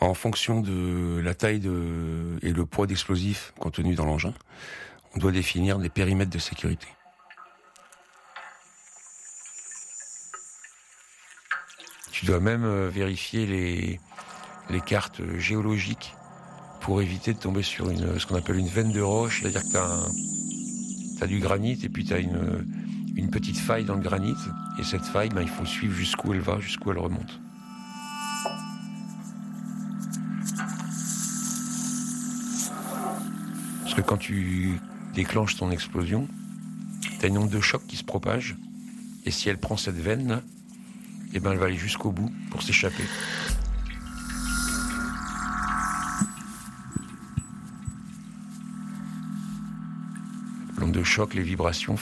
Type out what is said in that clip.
En fonction de la taille et le poids d'explosifs contenus dans l'engin, on doit définir des périmètres de sécurité. Tu dois même vérifier les cartes géologiques pour éviter de tomber sur ce qu'on appelle une veine de roche, c'est-à-dire que t'as du granit et puis t'as une petite faille dans le granit, et cette faille, il faut suivre jusqu'où elle va, jusqu'où elle remonte. Parce que quand tu déclenches ton explosion, t'as une onde de choc qui se propage, et si elle prend cette veine-là, elle va aller jusqu'au bout pour s'échapper. L'onde de choc, les vibrations